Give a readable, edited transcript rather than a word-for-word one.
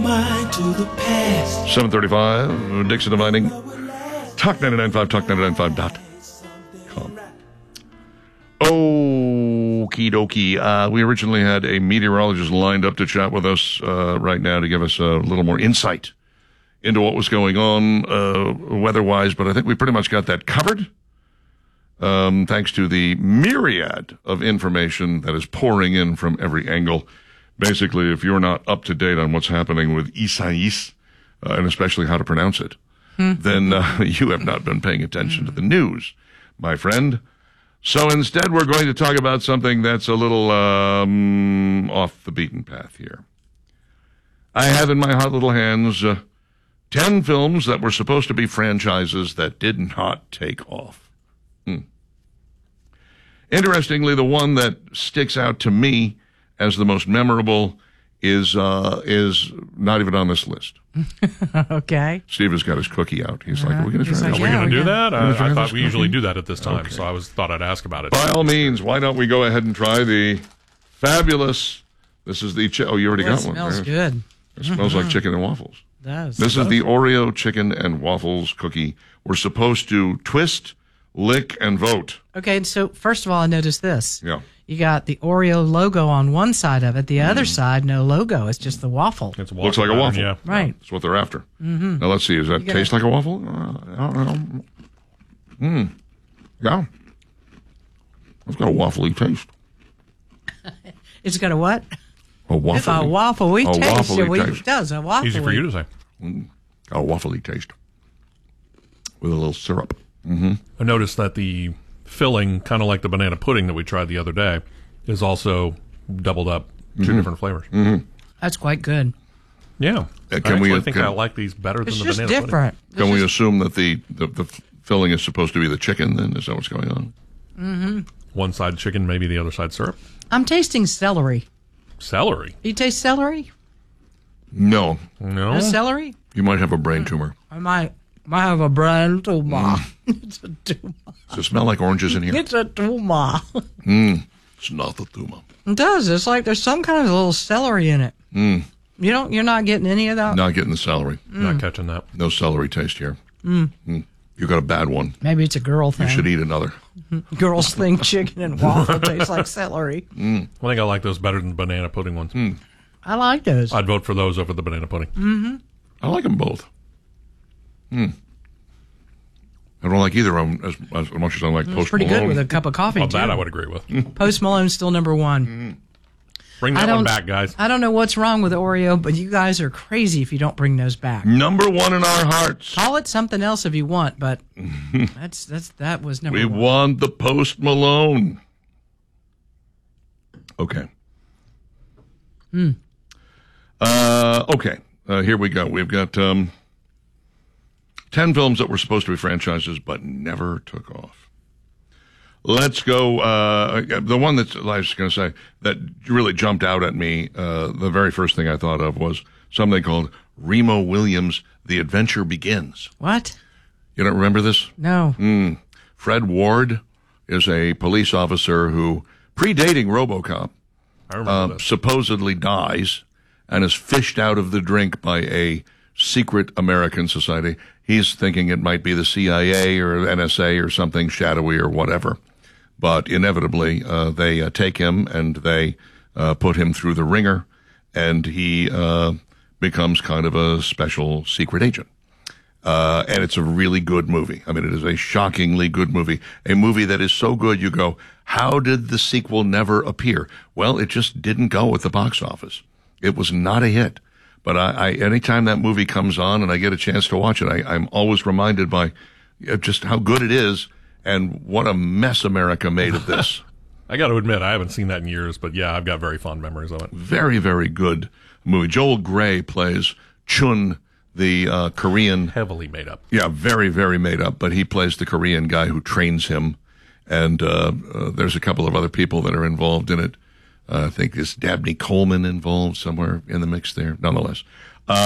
rewind to the past. 7:35, Dixon Dividing. Talk 99.5, talk995.com. Okie dokie. We originally had a meteorologist lined up to chat with us right now to give us a little more insight into what was going on weather-wise, but I think we pretty much got that covered. Thanks to the myriad of information that is pouring in from every angle. Basically, if you're not up to date on what's happening with Isaias, and especially how to pronounce it, then you have not been paying attention to the news, my friend. So instead, we're going to talk about something that's a little off the beaten path here. I have in my hot little hands 10 films that were supposed to be franchises that did not take off. Interestingly, the one that sticks out to me as the most memorable is not even on this list. Okay. Steve has got his cookie out. He's like, "Are we going to try like, this?" Are we going to do that? I thought we usually do that at this time, Okay. so I thought I'd ask about it. By all means, why don't we go ahead and try the fabulous? This is the you already Well, got it one. smells There. good. It smells like chicken and waffles. It does. This is the Oreo chicken and waffles cookie. We're supposed to twist, lick, and vote. Okay, so first of all, I noticed this. Yeah. You got the Oreo logo on one side of it. The other side, no logo. It's just the waffle. It's Looks like a waffle. Yeah. Right. That's what they're after. Now let's see. Does that taste like a waffle? I don't know. Yeah. It's got a waffly taste. It's got a what? A waffly. It's a waffly A taste. waffly taste. It does, a waffly. Easy for you to say. A waffly taste. With a little syrup. I noticed that the filling, kind of like the banana pudding that we tried the other day, is also doubled up, two different flavors. That's quite good. Yeah. Can I we- actually think can- I like these better It's than the just banana different. Can we assume that the filling is supposed to be the chicken then? Is that what's going on? pudding. One side chicken, maybe the other side syrup. I'm tasting celery. Celery. You taste celery? No. No. No celery? You might have a brain tumor. I might have a brain tumor. It's a tumor. Does it smell like oranges in here? It's a tumor. It's not the tumor. It does. It's like there's some kind of little celery in it. You're not getting any of that? Not getting the celery. Not catching that. No celery taste here. You got a bad one. Maybe it's a girl thing. You should eat another. Girls think chicken and waffle tastes like celery. I think I like those better than the banana pudding ones. I like those. I'd vote for those over the banana pudding. I like them both. I don't like either of them as much as I like It's Post pretty Malone. good with a cup of coffee, Well, too. that I would agree with. Post Malone's still number one. Bring I that one don't- back, guys. I don't know what's wrong with Oreo, but you guys are crazy if you don't bring those back. Number one in our hearts. Call it something else if you want, but that was number We one. want the Post Malone. Okay. Okay. Here we go. We've got 10 films that were supposed to be franchises but never took off. Let's go. The one that I was going to say that really jumped out at me, the very first thing I thought of was something called Remo Williams' The Adventure Begins. What? You don't remember this? No. Fred Ward is a police officer who, predating RoboCop, I remember this. supposedly dies and is fished out of the drink by a secret American society. He's thinking it might be the CIA or NSA or something shadowy or whatever. But inevitably, they take him and they put him through the ringer, and he becomes kind of a special secret agent. And it's a really good movie. I mean, it is a shockingly good movie. A movie that is so good you go, how did the sequel never appear? Well, it just didn't go at the box office. It was not a hit. But I anytime that movie comes on and I get a chance to watch it, I'm always reminded by just how good it is and what a mess America made of this. I got to admit, I haven't seen that in years, but yeah, I've got very fond memories of it. Very, very good movie. Joel Grey plays Chun, the Korean. Heavily made up. Yeah, very, very made up, but he plays the Korean guy who trains him. And there's a couple of other people that are involved in it. I think is Dabney Coleman involved somewhere in the mix there. Nonetheless,